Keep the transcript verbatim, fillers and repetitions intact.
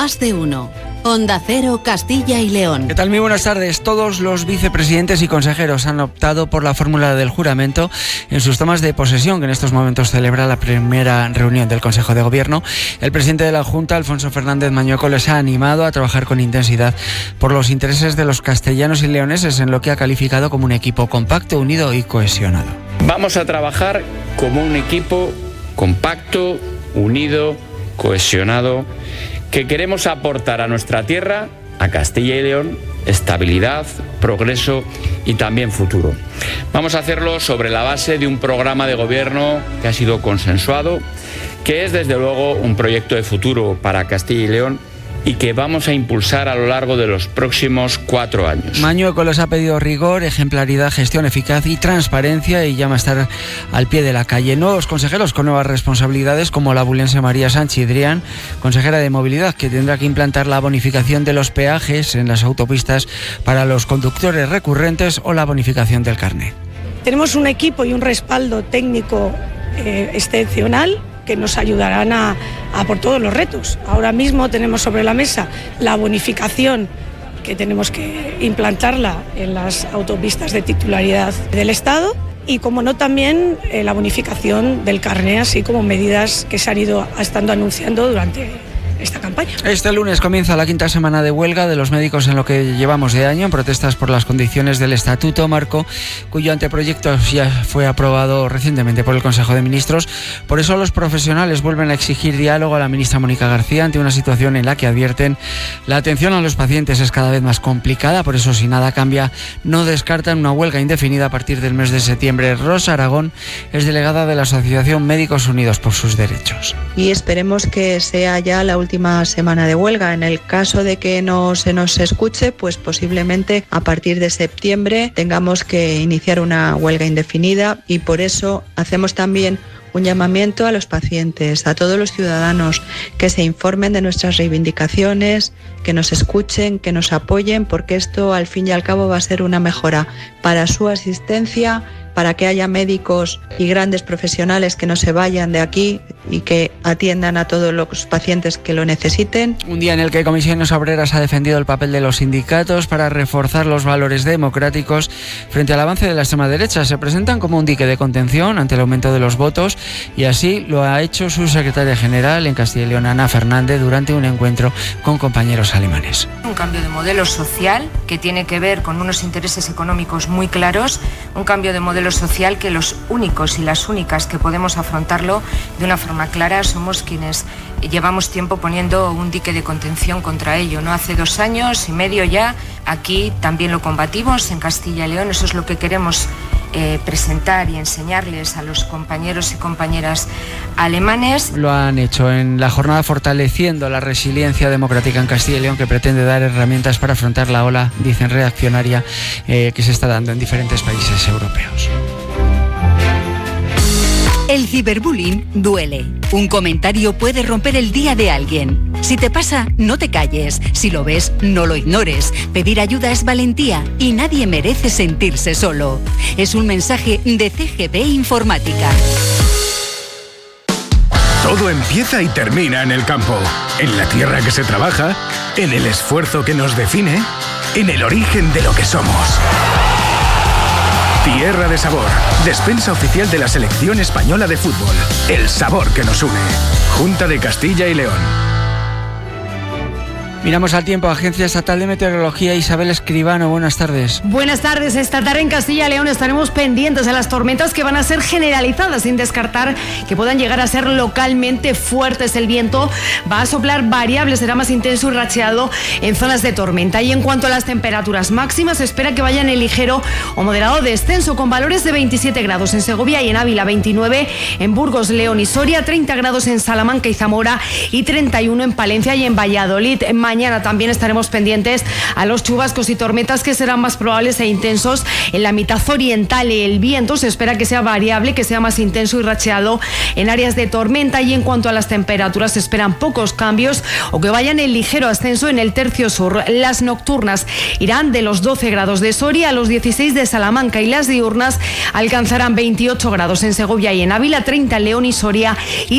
Más de uno. Onda Cero, Castilla y León. ¿Qué tal? Muy buenas tardes. Todos los vicepresidentes y consejeros han optado por la fórmula del juramento en sus tomas de posesión, que en estos momentos celebra la primera reunión del Consejo de Gobierno. El presidente de la Junta, Alfonso Fernández Mañueco, les ha animado a trabajar con intensidad por los intereses de los castellanos y leoneses, en lo que ha calificado como un equipo compacto, unido y cohesionado. Vamos a trabajar como un equipo compacto, unido, cohesionado, que queremos aportar a nuestra tierra, a Castilla y León, estabilidad, progreso y también futuro. Vamos a hacerlo sobre la base de un programa de gobierno que ha sido consensuado, que es desde luego un proyecto de futuro para Castilla y León y que vamos a impulsar a lo largo de los próximos cuatro años. Mañueco les ha pedido rigor, ejemplaridad, gestión eficaz y transparencia, y llama a estar al pie de la calle. Nuevos consejeros con nuevas responsabilidades, como la abulense María Sánchez Drián, consejera de Movilidad, que tendrá que implantar la bonificación de los peajes en las autopistas para los conductores recurrentes o la bonificación del carné. Tenemos un equipo y un respaldo técnico eh, excepcional, que nos ayudarán a, a por todos los retos. Ahora mismo tenemos sobre la mesa la bonificación, que tenemos que implantarla en las autopistas de titularidad del Estado, y como no también eh, la bonificación del carné, así como medidas que se han ido estando anunciando durante esta campaña. Este lunes comienza la quinta semana de huelga de los médicos en lo que llevamos de año, en protestas por las condiciones del Estatuto Marco, cuyo anteproyecto ya fue aprobado recientemente por el Consejo de Ministros. Por eso los profesionales vuelven a exigir diálogo a la ministra Mónica García, ante una situación en la que advierten la atención a los pacientes es cada vez más complicada. Por eso, si nada cambia, no descartan una huelga indefinida a partir del mes de septiembre. Rosa Aragón es delegada de la Asociación Médicos Unidos por sus Derechos. Y esperemos que sea ya la última semana de huelga. En el caso de que no se nos escuche, pues posiblemente a partir de septiembre tengamos que iniciar una huelga indefinida, y por eso hacemos también un llamamiento a los pacientes, a todos los ciudadanos, que se informen de nuestras reivindicaciones, que nos escuchen, que nos apoyen, porque esto al fin y al cabo va a ser una mejora para su asistencia, para que haya médicos y grandes profesionales que no se vayan de aquí y que atiendan a todos los pacientes que lo necesiten. Un día en el que Comisiones Obreras ha defendido el papel de los sindicatos para reforzar los valores democráticos frente al avance de la extrema derecha. Se presentan como un dique de contención ante el aumento de los votos, y así lo ha hecho su secretaria general en Castilla y León, Ana Fernández, durante un encuentro con compañeros alemanes. Un cambio de modelo social que tiene que ver con unos intereses económicos muy claros, un cambio de modelo social que los únicos y las únicas que podemos afrontarlo de una forma clara somos quienes llevamos tiempo poniendo un dique de contención contra ello, ¿no? Hace dos años y medio ya, aquí también lo combatimos en Castilla y León. Eso es lo que queremos eh, presentar y enseñarles a los compañeros y compañeras alemanes. Lo han hecho en la jornada fortaleciendo la resiliencia democrática en Castilla y León, que pretende dar herramientas para afrontar la ola, dicen, reaccionaria eh, que se está dando en diferentes países europeos. El ciberbullying duele. Un comentario puede romper el día de alguien. Si te pasa, no te calles. Si lo ves, no lo ignores. Pedir ayuda es valentía y nadie merece sentirse solo. Es un mensaje de C G B Informática. Todo empieza y termina en el campo, en la tierra que se trabaja, en el esfuerzo que nos define, en el origen de lo que somos. Tierra de Sabor, despensa oficial de la Selección Española de Fútbol. El sabor que nos une. Junta de Castilla y León. Miramos al tiempo. Agencia Estatal de Meteorología, Isabel Escribano, buenas tardes. Buenas tardes. Esta tarde en Castilla y León estaremos pendientes de las tormentas, que van a ser generalizadas, sin descartar que puedan llegar a ser localmente fuertes. El viento va a soplar variable, será más intenso y racheado en zonas de tormenta. Y en cuanto a las temperaturas máximas, se espera que vayan en ligero o moderado descenso, con valores de veintisiete grados en Segovia y en Ávila, veintinueve en Burgos, León y Soria, treinta grados en Salamanca y Zamora y treinta y uno en Palencia y en Valladolid. Mañana también estaremos pendientes a los chubascos y tormentas, que serán más probables e intensos en la mitad oriental. El viento se espera que sea variable, que sea más intenso y racheado en áreas de tormenta. Y en cuanto a las temperaturas, se esperan pocos cambios o que vayan en ligero ascenso en el tercio sur. Las nocturnas irán de los doce grados de Soria a los dieciséis de Salamanca, y las diurnas alcanzarán veintiocho grados en Segovia y en Ávila, treinta en León y Soria y